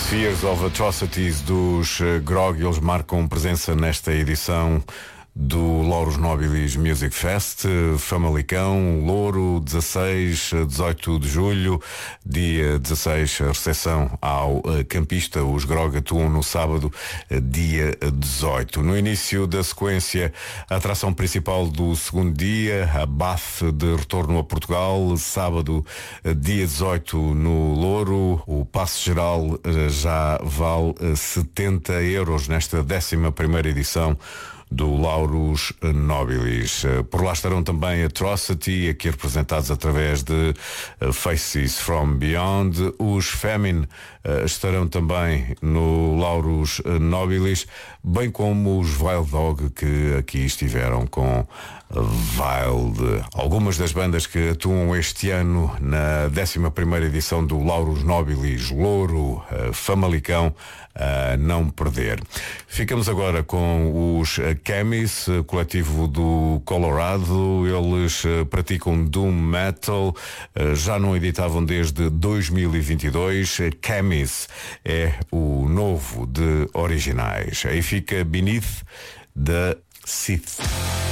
Fears of Atrocities dos Grog. Eles marcam presença nesta edição do Lauros Nobilis Music Fest, Famalicão, Louro, 16, 18 de julho, dia 16, recepção ao campista. Os Grog atuam no sábado, dia 18. No início da sequência, a atração principal do segundo dia, a Bath de retorno a Portugal, sábado, dia 18 no Louro. O passe geral já vale 70€ nesta 11ª edição do Lauros Nobilis. Por lá estarão também Atrocity, aqui representados através de Faces from Beyond. Os Famine estarão também no Lauros Nobilis, bem como os Wild Dog, que aqui estiveram com Wild. Algumas das bandas que atuam este ano na 11ª edição do Lauros Nobilis Louro, Famalicão, a não perder. Ficamos agora com os Chemis, coletivo do Colorado. Eles praticam Doom Metal, já não editavam desde 2022. Chemis é o novo de originais. Aí fica Beneath the Sith.